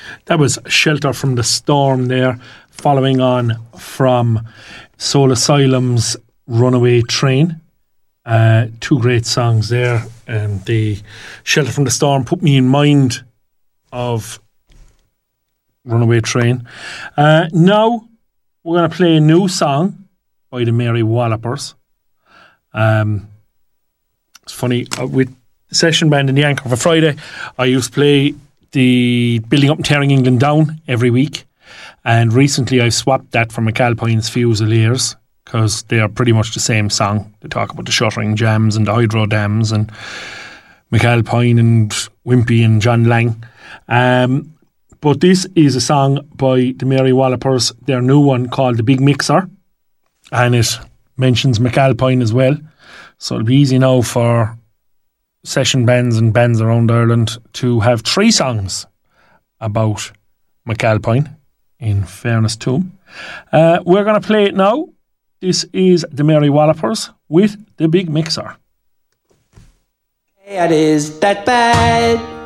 That was Shelter from the Storm there, following on from Soul Asylum's Runaway Train. Two great songs there, and the Shelter from the Storm put me in mind of Runaway Train. Now we're going to play a new song by the Mary Wallopers. It's funny, with the session band in the Anchor for Friday, I used to play the Building Up and Tearing England Down every week, and recently I swapped that for McAlpine's Fusiliers, because they are pretty much the same song. They talk about the shuttering jams and the hydro dams and McAlpine and Wimpy and John Lang. But this is a song by the Mary Wallopers, their new one called The Big Mixer, and it mentions McAlpine as well. So it'll be easy now for session bands and bands around Ireland to have 3 songs about McAlpine, in fairness to him. We're going to play it now. This is the Mary Wallopers with The Big Mixer. It is that bad.